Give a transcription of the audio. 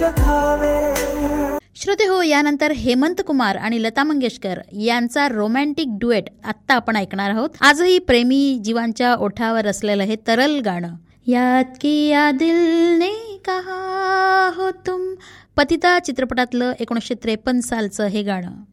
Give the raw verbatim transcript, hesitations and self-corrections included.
श्रोते हो, यानंतर हेमंत कुमार आणि लता मंगेशकर यांचा रोमॅन्टिक डुएट आत्ता आपण ऐकणार आहोत. आजही प्रेमी जीवांच्या ओठावर असलेलं हे तरल गाणं. याद किया दिल ने कहा हो तुम, पतिता चित्रपटातलं एकोणीसशे त्रेपन्न सालचं हे गाणं.